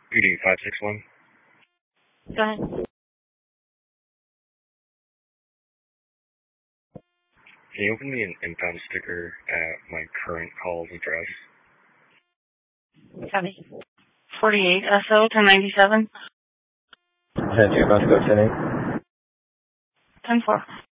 PD 561. Go ahead. Can you open me an inbound sticker at my current call's address? Copy. 48 SO 1097. 10-2, Moscow 10-8. 10-4.